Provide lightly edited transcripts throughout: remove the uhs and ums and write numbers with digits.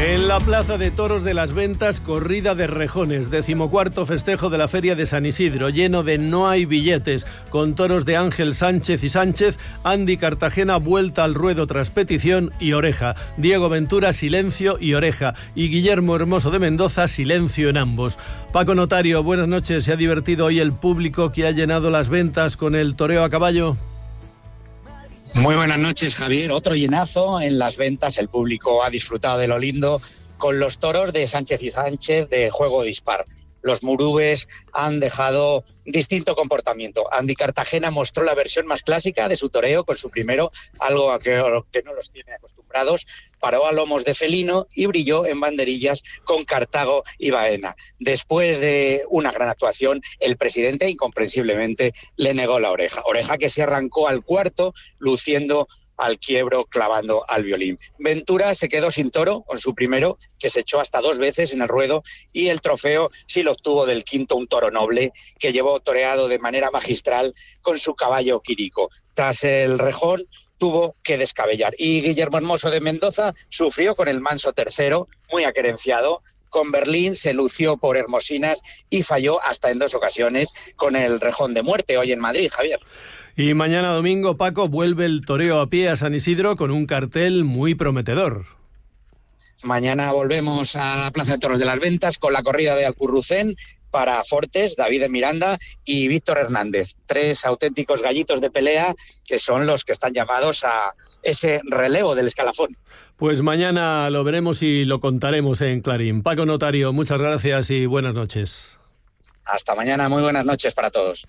En la Plaza de Toros de las Ventas, corrida de rejones, 14º festejo de la Feria de San Isidro, lleno de no hay billetes, con toros de Ángel Sánchez y Sánchez, Andy Cartagena vuelta al ruedo tras petición y oreja, Diego Ventura silencio y oreja, y Guillermo Hermoso de Mendoza silencio en ambos. Paco Notario, buenas noches. ¿Se ha divertido hoy el público que ha llenado las ventas con el toreo a caballo? Muy buenas noches, Javier. Otro llenazo en las ventas. El público ha disfrutado de lo lindo con los toros de Sánchez y Sánchez de juego dispar. Los murúes han dejado distinto comportamiento. Andy Cartagena mostró la versión más clásica de su toreo con su primero, algo a que no los tiene acostumbrados. Paró a lomos de felino y brilló en banderillas con Cartago y Baena. Después de una gran actuación, el presidente incomprensiblemente le negó la oreja. Oreja que se arrancó al cuarto, luciendo al quiebro, clavando al violín. Ventura se quedó sin toro con su primero, que se echó hasta 2 veces en el ruedo, y el trofeo sí lo obtuvo del quinto, un toro noble que llevó toreado de manera magistral con su caballo Quirico. Tras el rejón tuvo que descabellar, y Guillermo Hermoso de Mendoza sufrió con el manso tercero, muy aquerenciado. Con Berlín se lució por Hermosinas y falló hasta en 2 ocasiones con el rejón de muerte hoy en Madrid, Javier. Y mañana domingo, Paco, vuelve el toreo a pie a San Isidro con un cartel muy prometedor. Mañana volvemos a la Plaza de Toros de las Ventas con la corrida de Alcurrucén para Fortes, David de Miranda y Víctor Hernández. 3 auténticos gallitos de pelea que son los que están llamados a ese relevo del escalafón. Pues mañana lo veremos y lo contaremos en Clarín. Paco Notario, muchas gracias y buenas noches. Hasta mañana, muy buenas noches para todos.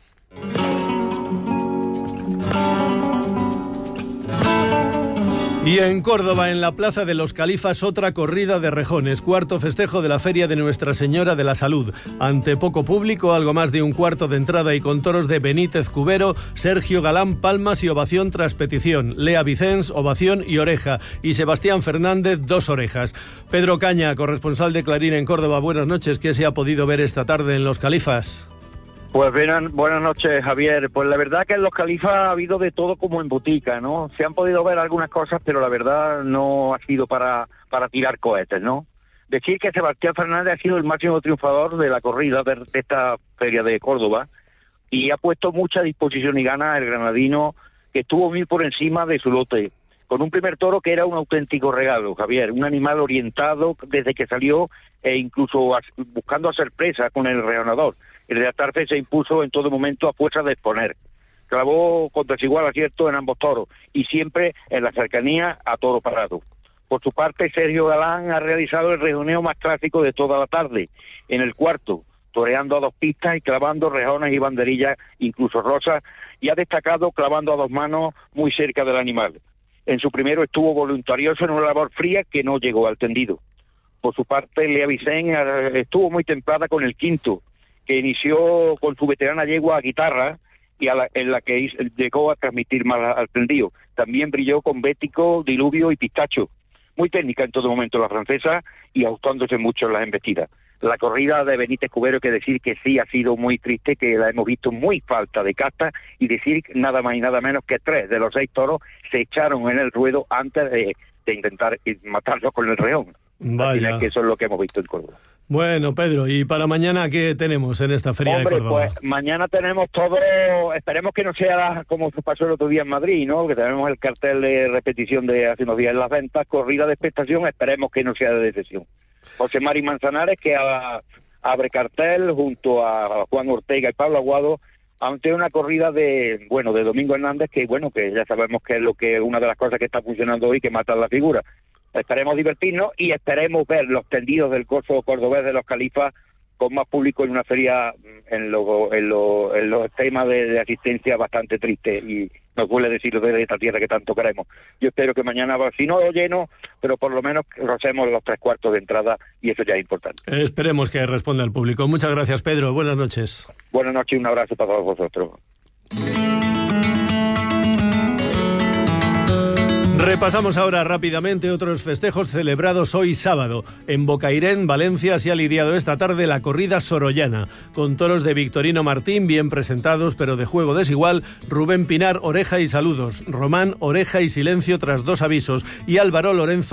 Y en Córdoba, en la Plaza de los Califas, otra corrida de rejones, 4º festejo de la Feria de Nuestra Señora de la Salud. Ante poco público, algo más de un cuarto de entrada y con toros de Benítez Cubero, Sergio Galán, palmas y ovación tras petición, Lea Vicens, ovación y oreja, y Sebastián Fernández, 2 orejas. Pedro Caña, corresponsal de Clarín en Córdoba, buenas noches. ¿Qué se ha podido ver esta tarde en los Califas? Pues buenas noches, Javier. Pues la verdad que en los Califas ha habido de todo como en botica, ¿no? Se han podido ver algunas cosas, pero la verdad no ha sido para tirar cohetes, ¿no? Decir que Sebastián Fernández ha sido el máximo triunfador de la corrida de esta feria de Córdoba y ha puesto mucha disposición y ganas el granadino, que estuvo muy por encima de su lote, con un primer toro que era un auténtico regalo, Javier, un animal orientado desde que salió e incluso buscando hacer presa con el reanador. El de Atarfe se impuso en todo momento a fuerza de exponer. Clavó con desigual acierto en ambos toros y siempre en la cercanía a toro parado. Por su parte, Sergio Galán ha realizado el rejoneo más clásico de toda la tarde, en el cuarto, toreando a 2 pistas y clavando rejones y banderillas, incluso rosas, y ha destacado clavando a 2 manos muy cerca del animal. En su primero estuvo voluntarioso en una labor fría que no llegó al tendido. Por su parte, Lea Vicens estuvo muy templada con el quinto, que inició con su veterana yegua a guitarra y en la que llegó a transmitir más al tendido. También brilló con Bético, Diluvio y Pistacho. Muy técnica en todo momento la francesa y ajustándose mucho en las embestidas. La corrida de Benítez Cubero, hay que decir que sí ha sido muy triste, que la hemos visto muy falta de casta, y decir nada más y nada menos que 3 de los 6 toros se echaron en el ruedo antes de intentar matarlos con el reón. Vaya. Así que eso es lo que hemos visto en Córdoba. Bueno, Pedro, ¿y para mañana qué tenemos en esta feria de Córdoba? Pues mañana tenemos todo, esperemos que no sea como pasó el otro día en Madrid, ¿no? Que tenemos el cartel de repetición de hace unos días en las ventas, corrida de expectación, esperemos que no sea de decepción. José Mari Manzanares, que abre cartel junto a Juan Ortega y Pablo Aguado, ante una corrida de Domingo Hernández, que ya sabemos que es una de las cosas que está funcionando hoy, que matan la figura. Esperemos divertirnos y esperemos ver los tendidos del corso cordobés de los Califas con más público en una feria en los temas de asistencia bastante triste, y nos duele decirlo de esta tierra que tanto queremos. Yo espero que mañana, si no lleno, pero por lo menos rocemos los 3/4 de entrada, y eso ya es importante. Esperemos que responda el público. Muchas gracias, Pedro. Buenas noches. Buenas noches y un abrazo para todos vosotros. Repasamos ahora rápidamente otros festejos celebrados hoy sábado. En Bocairén, Valencia, se ha lidiado esta tarde la corrida sorollana, con toros de Victorino Martín, bien presentados pero de juego desigual, Rubén Pinar, oreja y saludos, Román, oreja y silencio tras 2 avisos, y Álvaro Lorenzo